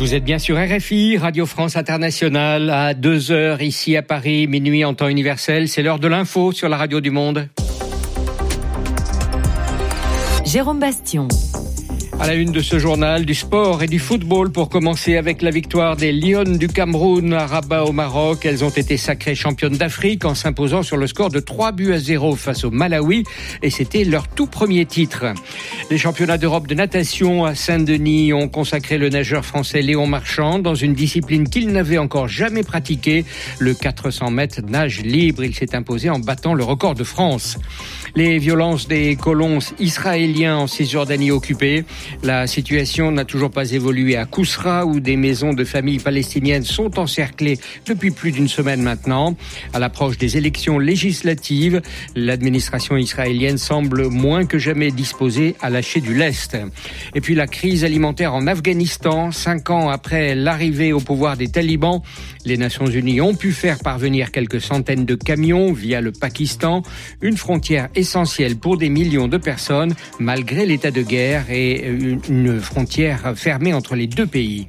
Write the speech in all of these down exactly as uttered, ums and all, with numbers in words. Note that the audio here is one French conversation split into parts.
Vous êtes bien sur R F I, Radio France Internationale, à deux heures ici à Paris, minuit en temps universel. C'est l'heure de l'info sur la radio du monde. Jérôme Bastion. À la une de ce journal, du sport et du football pour commencer avec la victoire des Lions du Cameroun à Rabat au Maroc. Elles ont été sacrées championnes d'Afrique en s'imposant sur le score de trois buts à zéro face au Malawi et c'était leur tout premier titre. Les championnats d'Europe de natation à Saint-Denis ont consacré le nageur français Léon Marchand dans une discipline qu'il n'avait encore jamais pratiquée, le quatre cents mètres nage libre. Il s'est imposé en battant le record de France. Les violences des colons israéliens en Cisjordanie occupée. La situation n'a toujours pas évolué à Kousra, où des maisons de familles palestiniennes sont encerclées depuis plus d'une semaine maintenant. À l'approche des élections législatives, l'administration israélienne semble moins que jamais disposée à lâcher du lest. Et puis la crise alimentaire en Afghanistan, cinq ans après l'arrivée au pouvoir des talibans, les Nations Unies ont pu faire parvenir quelques centaines de camions via le Pakistan, une frontière essentielle pour des millions de personnes, malgré l'état de guerre et une frontière fermée entre les deux pays.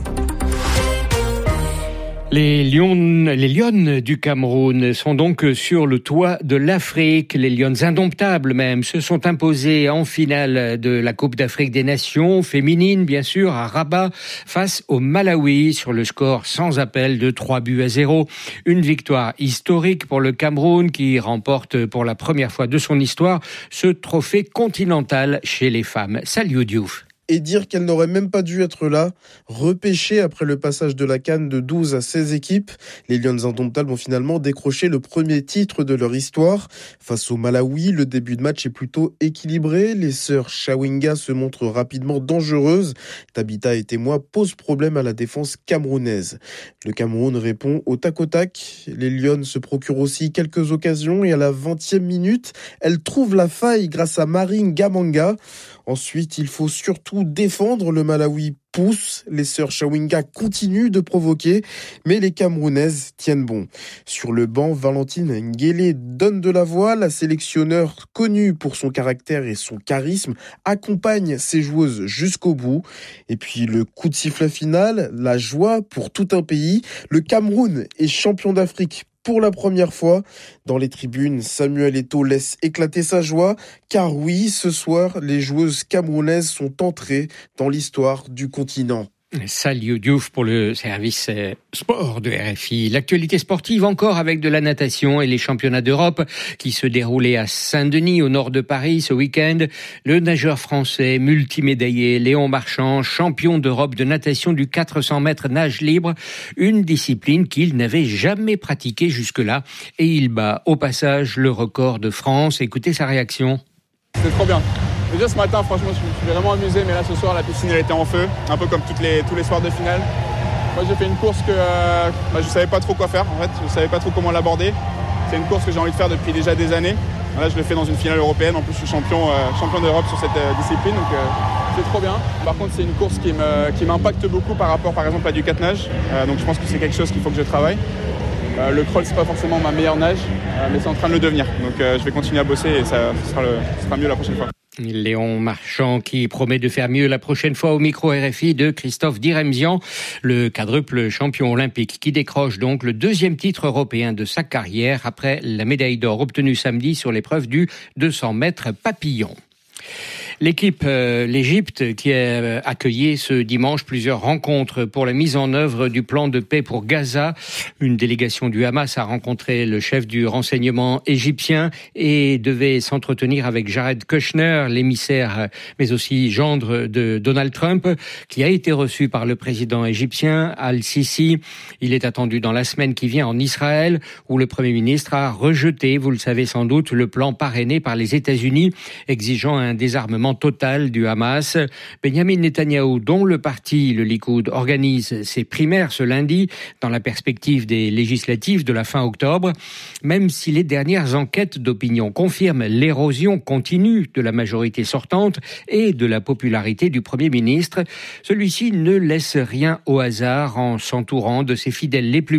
Les lions, les lions du Cameroun sont donc sur le toit de l'Afrique. Les lions indomptables même se sont imposés en finale de la Coupe d'Afrique des Nations féminine, bien sûr, à Rabat, face au Malawi sur le score sans appel de trois buts à zéro. Une victoire historique pour le Cameroun qui remporte pour la première fois de son histoire ce trophée continental chez les femmes. Salut Diouf. Et dire qu'elle n'aurait même pas dû être là, repêchée après le passage de la CAN de douze à seize équipes. Les Lions indomptables ont finalement décroché le premier titre de leur histoire. Face au Malawi, le début de match est plutôt équilibré. Les sœurs Chawinga se montrent rapidement dangereuses. Tabitha et Témoin posent problème à la défense camerounaise. Le Cameroun répond au tac au tac. Les Lions se procurent aussi quelques occasions et à la vingtième minute, elles trouvent la faille grâce à Marine Gamanga. Ensuite, il faut surtout défendre. Le Malawi pousse, les sœurs Chawinga continuent de provoquer, mais les Camerounaises tiennent bon. Sur le banc, Valentine Nguélé donne de la voix. La sélectionneur, connue pour son caractère et son charisme, accompagne ses joueuses jusqu'au bout. Et puis le coup de sifflet final, la joie pour tout un pays. Le Cameroun est champion d'Afrique pour la première fois. Dans les tribunes, Samuel Eto'o laisse éclater sa joie, car oui, ce soir, les joueuses camerounaises sont entrées dans l'histoire du continent. Salut Diouf pour le service sport de R F I. L'actualité sportive encore avec de la natation et les championnats d'Europe qui se déroulaient à Saint-Denis au nord de Paris ce week-end. Le nageur français multimédaillé Léon Marchand, champion d'Europe de natation du quatre cents mètres nage libre, une discipline qu'il n'avait jamais pratiquée jusque-là et il bat au passage le record de France. Écoutez sa réaction. C'est trop bien. Déjà ce matin, franchement, je me suis vraiment amusé, mais là ce soir, la piscine elle était en feu, un peu comme toutes les, tous les soirs de finale. Moi j'ai fait une course que euh, bah, je ne savais pas trop quoi faire, en fait, je ne savais pas trop comment l'aborder. C'est une course que j'ai envie de faire depuis déjà des années. Là je le fais dans une finale européenne, en plus je suis champion, euh, champion d'Europe sur cette euh, discipline, donc euh, c'est trop bien. Par contre c'est une course qui, me, qui m'impacte beaucoup par rapport par exemple à du quatre nage, euh, donc je pense que c'est quelque chose qu'il faut que je travaille. Euh, le crawl c'est pas forcément ma meilleure nage, euh, mais c'est en train de le devenir, donc euh, je vais continuer à bosser et ça, ça, sera, le, ça sera mieux la prochaine fois. Léon Marchand qui promet de faire mieux la prochaine fois au micro R F I de Christophe Diremzian, le quadruple champion olympique qui décroche donc le deuxième titre européen de sa carrière après la médaille d'or obtenue samedi sur l'épreuve du deux cents mètres papillon. L'équipe, euh, l'Égypte, qui a accueilli ce dimanche plusieurs rencontres pour la mise en œuvre du plan de paix pour Gaza. Une délégation du Hamas a rencontré le chef du renseignement égyptien et devait s'entretenir avec Jared Kushner, l'émissaire, mais aussi gendre de Donald Trump, qui a été reçu par le président égyptien Al-Sisi. Il est attendu dans la semaine qui vient en Israël, où le Premier ministre a rejeté, vous le savez sans doute, le plan parrainé par les États-Unis, exigeant un désarmement total du Hamas. Benjamin Netanyahou, dont le parti, le Likoud, organise ses primaires ce lundi dans la perspective des législatives de la fin octobre. Même si les dernières enquêtes d'opinion confirment l'érosion continue de la majorité sortante et de la popularité du Premier ministre, celui-ci ne laisse rien au hasard en s'entourant de ses fidèles les plus